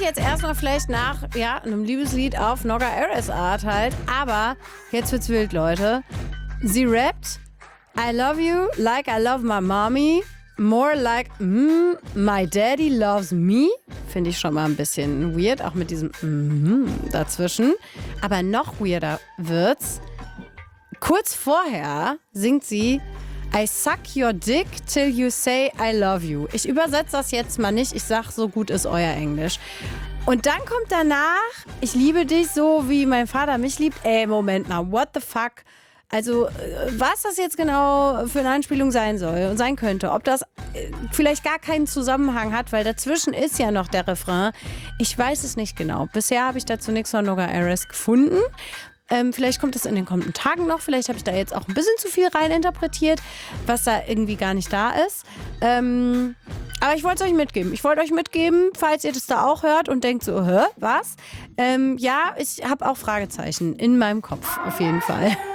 jetzt erstmal vielleicht nach einem Liebeslied auf Noga Ares Art halt. Aber jetzt wird's wild, Leute. Sie rappt I love you like I love my mommy. More like my daddy loves me. Finde ich schon mal ein bisschen weird, auch mit diesem dazwischen. Aber noch weirder wird's. Kurz vorher singt sie I suck your dick till you say I love you. Ich übersetze das jetzt mal nicht. Ich sag, so gut ist euer Englisch. Und dann kommt danach, ich liebe dich so, wie mein Vater mich liebt. Moment mal, what the fuck? Also, was das jetzt genau für eine Anspielung sein soll und sein könnte, ob das vielleicht gar keinen Zusammenhang hat, weil dazwischen ist ja noch der Refrain. Ich weiß es nicht genau. Bisher habe ich dazu nichts von Noga Ares gefunden. Vielleicht kommt es in den kommenden Tagen noch. Vielleicht habe ich da jetzt auch ein bisschen zu viel reininterpretiert, was da irgendwie gar nicht da ist. Aber ich wollte es euch mitgeben. Ich wollte euch mitgeben, falls ihr das da auch hört und denkt so, was? Ja, ich habe auch Fragezeichen in meinem Kopf, auf jeden Fall.